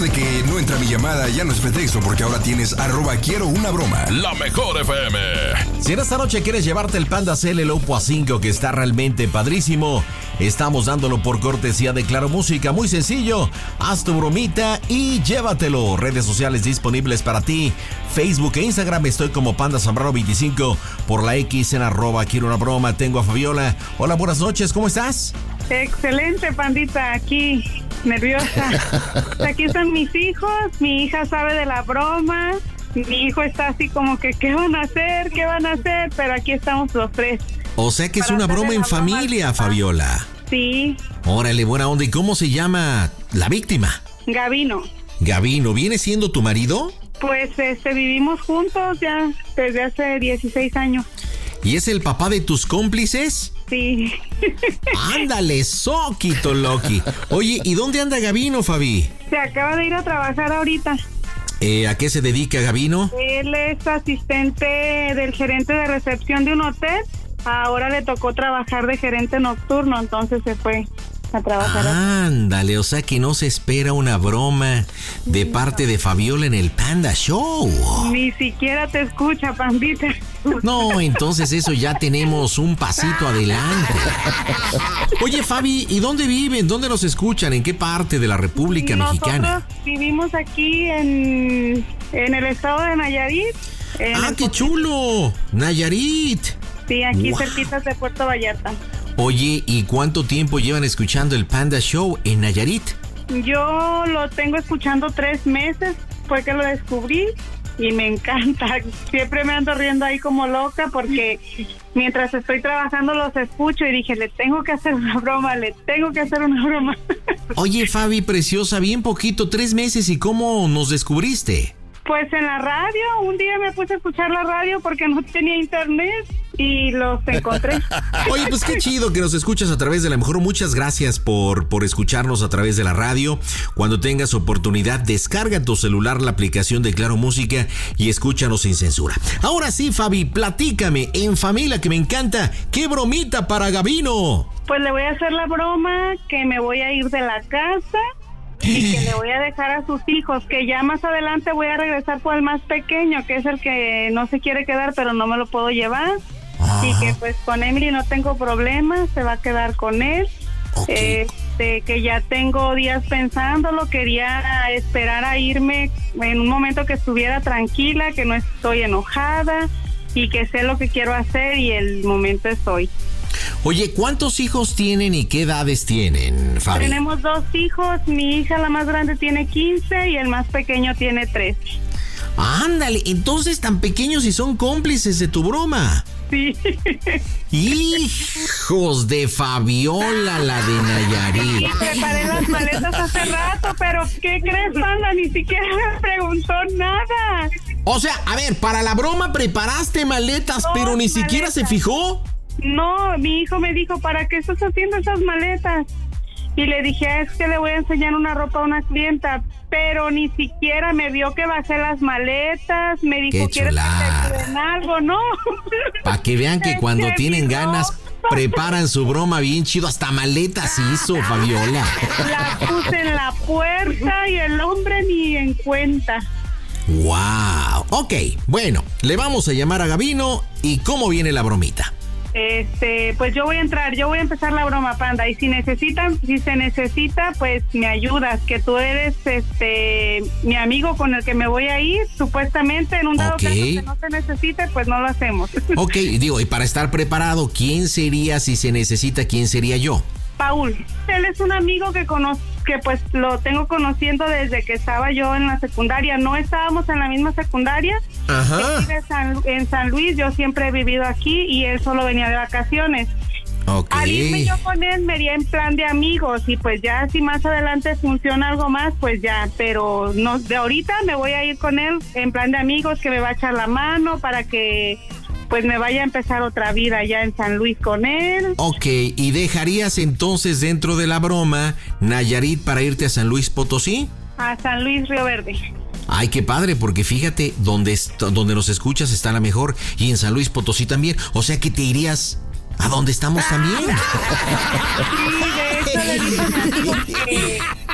de que no entra mi llamada, ya no es pretexto, porque ahora tienes @QuieroUnaBroma. La mejor FM. Si en esta noche quieres llevarte el Panda CL Oppo A5, que está realmente padrísimo, estamos dándolo por cortesía de Claro Música. Muy sencillo, haz tu bromita y llévatelo. Redes sociales disponibles para ti: Facebook e Instagram, estoy como Panda Zambrano 25, por la X en @QuieroUnaBroma. Tengo a Fabiola. Hola, buenas noches, ¿cómo estás? Excelente, Pandita, aquí, nerviosa. Aquí están mis hijos, mi hija sabe de la broma, mi hijo está así como que, ¿qué van a hacer? ¿Qué van a hacer? Pero aquí estamos los tres. O sea que es una broma en familia, Fabiola. Sí. Órale, buena onda. ¿Y cómo se llama la víctima? Gabino. Gabino, ¿viene siendo tu marido? Pues vivimos juntos ya desde hace 16 años. ¿Y es el papá de tus cómplices? Sí. Ándale, soquito Loki. Oye, ¿y dónde anda Gabino, Fabi? Se acaba de ir a trabajar ahorita. ¿A qué se dedica Gabino? Él es asistente del gerente de recepción de un hotel. Ahora le tocó trabajar de gerente nocturno, entonces se fue a trabajar. Ándale, o sea que no se espera una broma de parte de Fabiola en el Panda Show. Ni siquiera te escucha, Pandita. No, entonces eso ya tenemos un pasito adelante. Oye, Fabi, ¿y dónde viven? ¿Dónde nos escuchan? ¿En qué parte de la República Mexicana? Nosotros vivimos aquí en el estado de Nayarit. ¡Qué chulo! Nayarit. Sí, aquí cerquitas de Puerto Vallarta. Oye, ¿y cuánto tiempo llevan escuchando el Panda Show en Nayarit? Yo lo tengo escuchando 3 meses, fue que lo descubrí y me encanta. Siempre me ando riendo ahí como loca porque mientras estoy trabajando los escucho y dije, le tengo que hacer una broma. Oye, Fabi, preciosa, bien poquito, 3 meses, ¿y cómo nos descubriste? Pues en la radio, un día me puse a escuchar la radio porque no tenía internet y los encontré. Oye, pues qué chido que nos escuchas a través de la mejor. Muchas gracias por escucharnos a través de la radio. Cuando tengas oportunidad, descarga en tu celular la aplicación de Claro Música y escúchanos sin censura. Ahora sí, Fabi, platícame, en familia, que me encanta, ¿qué bromita para Gabino? Pues le voy a hacer la broma que me voy a ir de la casa y que le voy a dejar a sus hijos, que ya más adelante voy a regresar por el más pequeño, que es el que no se quiere quedar, pero no me lo puedo llevar. Y que pues con Emily no tengo problema, se va a quedar con él. Okay. Que ya tengo días pensándolo, quería esperar a irme en un momento que estuviera tranquila, que no estoy enojada y que sé lo que quiero hacer y el momento es hoy. Oye, ¿cuántos hijos tienen y qué edades tienen, Fabi? Tenemos 2 hijos, mi hija la más grande tiene 15 y el más pequeño tiene 13. Ándale, entonces tan pequeños y son cómplices de tu broma. Sí. Hijos de Fabiola, la de Nayarit. Sí, preparé las maletas hace rato, pero ¿qué crees, Panda? Ni siquiera me preguntó nada. O sea, a ver, para la broma preparaste maletas, pero ni siquiera se fijó. No, mi hijo me dijo, ¿para qué estás haciendo esas maletas? Y le dije, es que le voy a enseñar una ropa a una clienta, pero ni siquiera me vio que bajé las maletas, me dijo, ¿quieres que te ayude en algo? No. Para que vean que cuando tienen ganas, preparan su broma bien chido, hasta maletas hizo Fabiola. La puse en la puerta y el hombre ni en cuenta. Wow. Ok, bueno, le vamos a llamar a Gabino. ¿Y cómo viene la bromita? Pues yo voy a empezar la broma, Panda, y si se necesita, pues me ayudas, que tú eres mi amigo con el que me voy a ir, supuestamente, en un dado caso que no se necesite, pues no lo hacemos. Ok, digo, y para estar preparado, ¿quién sería, si se necesita, quién sería yo? Paul, él es un amigo que pues lo tengo conociendo desde que estaba yo en la secundaria. No estábamos en la misma secundaria. Ajá. Él vive en San Luis, yo siempre he vivido aquí y él solo venía de vacaciones. Okay. Al irme yo con él me iría en plan de amigos y pues ya si más adelante funciona algo más, pues ya, pero no, de ahorita me voy a ir con él en plan de amigos, que me va a echar la mano para que pues me vaya a empezar otra vida allá en San Luis con él. Ok, ¿y dejarías entonces dentro de la broma Nayarit para irte a San Luis Potosí? A San Luis Río Verde. Ay, qué padre, porque fíjate, donde nos escuchas está la mejor y en San Luis Potosí también, o sea que te irías a donde estamos también. Sí, de hecho le dije a mi amigo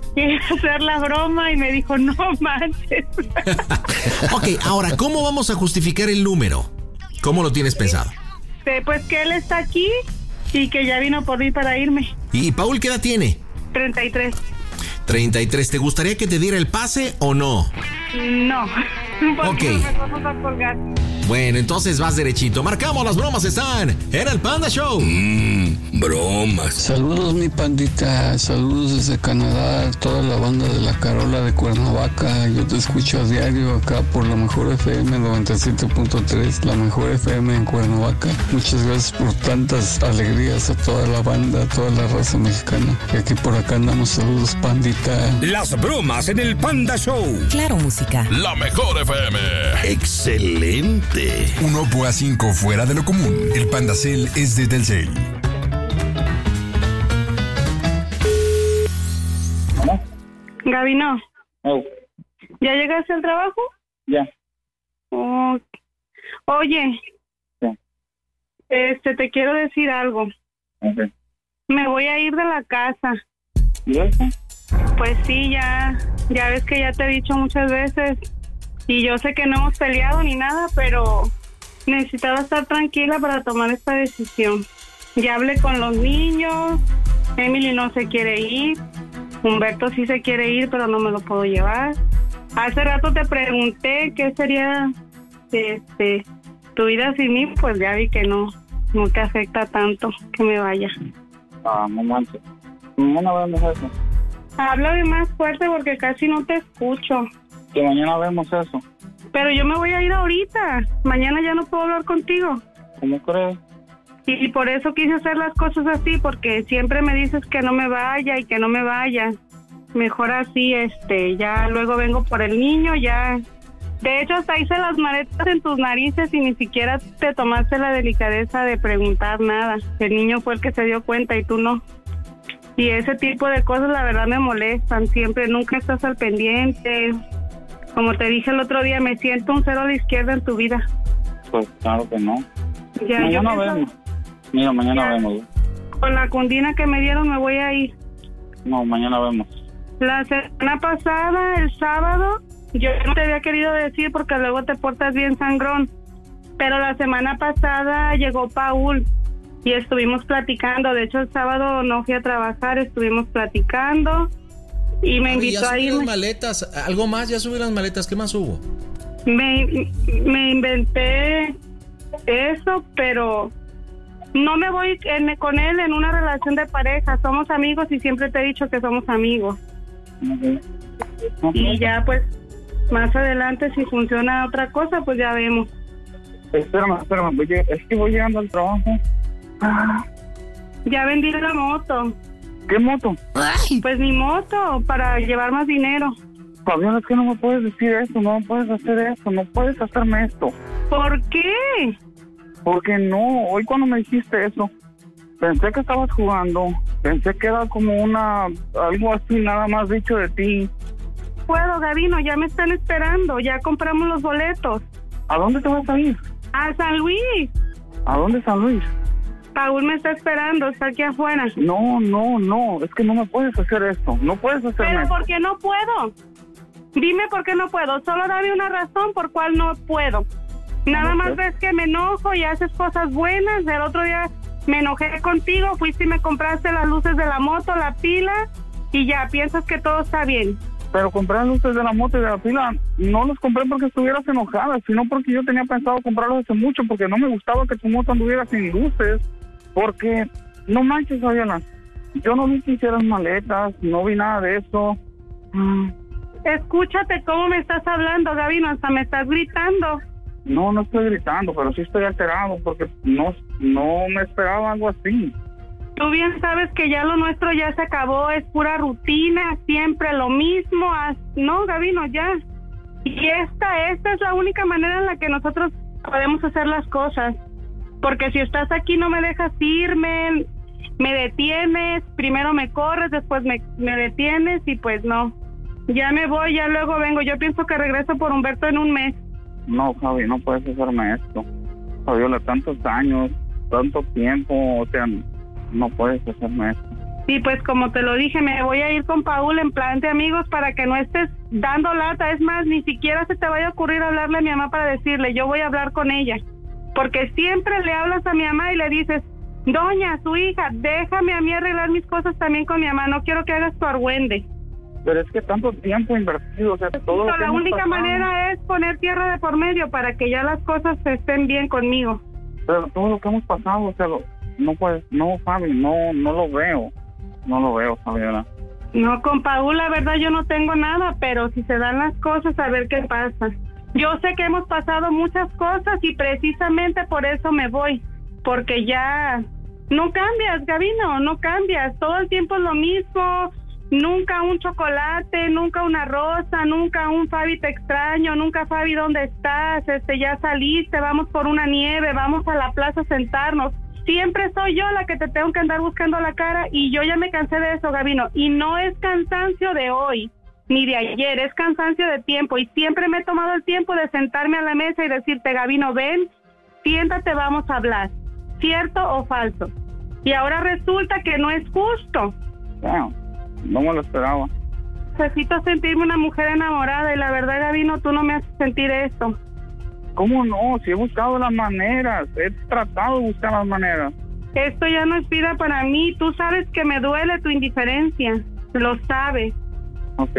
quiere hacer la broma y me dijo, no manches. Ok, ahora, ¿cómo vamos a justificar el número? ¿Cómo lo tienes pensado? Pues que él está aquí y que ya vino por mí para irme. ¿Y Paul qué edad tiene? 33. 33. ¿Te gustaría que te diera el pase o no? No. Porque Ok. nos vamos a colgar. Bueno, entonces vas derechito. Marcamos, las bromas están en el Panda Show. Bromas. Saludos mi pandita, saludos desde Canadá, toda la banda de La Carola de Cuernavaca. Yo te escucho a diario acá por la Mejor FM 97.3, la Mejor FM en Cuernavaca. Muchas gracias por tantas alegrías a toda la banda, a toda la raza mexicana. Y aquí por acá andamos, saludos pandita. Las bromas en el Panda Show. Claro Música. La Mejor FM. Excelente. Un Oppo A5 fuera de lo común. El Panda Cell es de Telcel. Gaby, no. Oh, ¿Ya llegaste al trabajo? ya. Oh. Oye. Sí. Te quiero decir algo. Okay. Me voy a ir de la casa. ¿Y eso? Pues sí, ya ves que ya te he dicho muchas veces. Y yo sé que no hemos peleado ni nada, pero necesitaba estar tranquila para tomar esta decisión. Ya hablé con los niños. Emily no se quiere ir. Humberto sí se quiere ir, pero no me lo puedo llevar. Hace rato te pregunté qué sería tu vida sin mí, pues ya vi que no te afecta tanto que me vaya. No manches. Mañana vemos eso. Háblame más fuerte porque casi no te escucho. Que mañana vemos eso. Pero yo me voy a ir ahorita. Mañana ya no puedo hablar contigo. ¿Cómo crees? Y por eso quise hacer las cosas así, porque siempre me dices que no me vaya y que no me vaya. Mejor así, ya luego vengo por el niño, ya. De hecho, hasta hice las maletas en tus narices y ni siquiera te tomaste la delicadeza de preguntar nada. El niño fue el que se dio cuenta y tú no. Y ese tipo de cosas, la verdad, me molestan. Siempre, nunca estás al pendiente. Como te dije el otro día, me siento un cero a la izquierda en tu vida. Pues claro que no. Ya, Mañana yo pienso- vemos. Mira, mañana Ya. vemos. Con la cundina que me dieron me voy a ir. No, mañana vemos. La semana pasada, el sábado, yo no te había querido decir porque luego te portas bien sangrón. Pero la semana pasada llegó Paul y estuvimos platicando. De hecho, el sábado no fui a trabajar, estuvimos platicando y me invitó a subí las irme. maletas. ¿Algo más? Ya subí las maletas. ¿Qué más hubo? Me inventé eso, pero no me voy con él en una relación de pareja. Somos amigos y siempre te he dicho que somos amigos. Y ya, pues, más adelante, si funciona otra cosa, pues ya vemos. Espérame, es que voy llegando al trabajo. Ya vendí la moto. ¿Qué moto? Pues mi moto, para llevar más dinero. Fabián, es que no me puedes decir eso, no puedes hacer eso, no puedes hacerme esto. ¿Por qué? Porque no, hoy cuando me dijiste eso, pensé que estabas jugando, pensé que era como algo así nada más dicho de ti. Puedo, Gabino, ya me están esperando, ya compramos los boletos. ¿A dónde te vas a ir? A San Luis. ¿A dónde, San Luis? Paul me está esperando, está aquí afuera. No, es que no me puedes hacer esto, no puedes hacerme ¿Pero esto. por qué no puedo? Dime por qué no puedo, solo dame una razón por cuál no puedo. Nada más ves que me enojo y haces cosas buenas. El otro día me enojé contigo, fuiste y me compraste las luces de la moto, la pila, y ya piensas que todo está bien. Pero comprar luces de la moto y de la pila, no los compré porque estuvieras enojada, sino porque yo tenía pensado comprarlos hace mucho, porque no me gustaba que tu moto anduviera sin luces, porque no manches, Fabiana, yo no vi que hicieras maletas, no vi nada de eso. Escúchate cómo me estás hablando, Gabino, hasta me estás gritando. No estoy gritando, pero sí estoy alterado, porque no me esperaba algo así. Tú bien sabes que ya lo nuestro ya se acabó, es pura rutina, siempre lo mismo. No, Gabino, ya. Y esta es la única manera en la que nosotros podemos hacer las cosas. Porque si estás aquí no me dejas irme, me detienes, primero me corres, después me detienes y pues no. Ya me voy, ya luego vengo. Yo pienso que regreso por Humberto en un mes. No, Javi, no puedes hacerme esto. Fabiola, tantos años, tanto tiempo, o sea, no puedes hacerme esto. Y pues como te lo dije, me voy a ir con Paul en plan de amigos para que no estés dando lata. Es más, ni siquiera se te vaya a ocurrir hablarle a mi mamá para decirle, yo voy a hablar con ella. Porque siempre le hablas a mi mamá y le dices, doña, su hija, déjame a mí arreglar mis cosas también con mi mamá, no quiero que hagas tu argüende. Pero es que tanto tiempo invertido, o sea, todo lo que La única manera es poner tierra de por medio para que ya las cosas estén bien conmigo. Pero todo lo que hemos pasado, o sea, no puedes, no, Fabi, no lo veo. No lo veo, Fabiola. No, con Paul, la verdad yo no tengo nada, pero si se dan las cosas, a ver qué pasa. Yo sé que hemos pasado muchas cosas y precisamente por eso me voy, porque ya no cambias, Gabino, no cambias. Todo el tiempo es lo mismo, nunca un chocolate, nunca una rosa, nunca un Fabi te extraño, nunca Fabi, ¿dónde estás? Ya saliste, vamos por una nieve, vamos a la plaza a sentarnos. Siempre soy yo la que te tengo que andar buscando la cara y yo ya me cansé de eso, Gabino. Y no es cansancio de hoy ni de ayer, es cansancio de tiempo. Y siempre me he tomado el tiempo de sentarme a la mesa y decirte, Gabino, ven, siéntate, vamos a hablar. ¿Cierto o falso? Y ahora resulta que no es justo. Bueno, no me lo esperaba. Necesito sentirme una mujer enamorada y la verdad, Gabino, tú no me haces sentir esto. ¿Cómo no? Si he buscado las maneras, he tratado de buscar las maneras. Esto ya no es vida para mí. Tú sabes que me duele tu indiferencia. Lo sabes. Ok.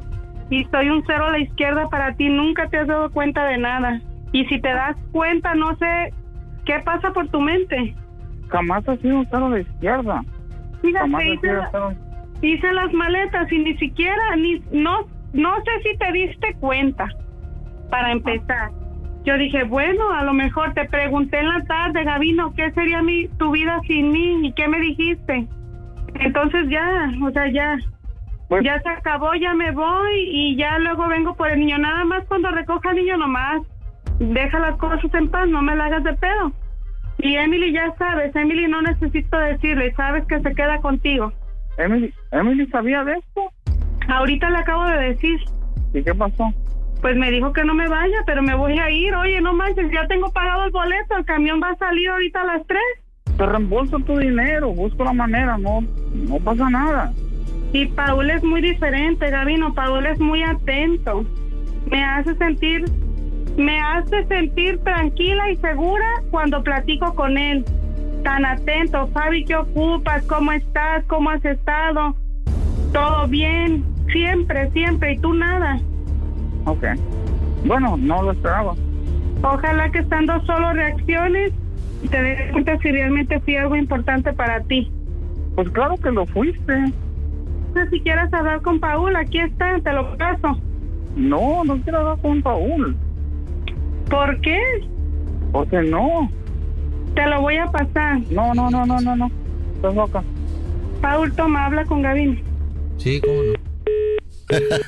Y soy un cero a la izquierda para ti. Nunca te has dado cuenta de nada. Y si te das cuenta, no sé qué pasa por tu mente. Jamás ha sido un cero a la izquierda. Fíjate, hice las maletas y ni siquiera, no sé si te diste cuenta. Para empezar. Yo dije, bueno, a lo mejor te pregunté en la tarde, Gabino, ¿qué sería tu vida sin mí? ¿Y qué me dijiste? Entonces ya, o sea, ya se acabó, ya me voy y ya luego vengo por el niño. Nada más cuando recoja al niño nomás, deja las cosas en paz, no me la hagas de pedo. Y Emily, ya sabes, Emily no necesito decirle, sabes que se queda contigo. ¿Emily sabía de esto? Ahorita le acabo de decir. ¿Y qué pasó? Pues me dijo que no me vaya, pero me voy a ir. Oye, no manches, ya tengo pagado el boleto. El camión va a salir ahorita a las 3. Te reembolso tu dinero, busco la manera, no pasa nada. Y Paul es muy diferente, Gabino. Paul es muy atento. Me hace sentir tranquila y segura cuando platico con él. Tan atento. Fabi, ¿qué ocupas? ¿Cómo estás? ¿Cómo has estado? ¿Todo bien? Siempre. ¿Y tú nada? Ok. Bueno, no lo esperaba. Ojalá que estando solo reacciones y te des cuenta si realmente fui algo importante para ti. Pues claro que lo fuiste. Si quieres hablar con Paul, aquí está, te lo paso. No quiero hablar con Paul. ¿Por qué? Porque no. Te lo voy a pasar. No. Estás loca. Paul, toma, habla con Gabino. Sí, cómo no.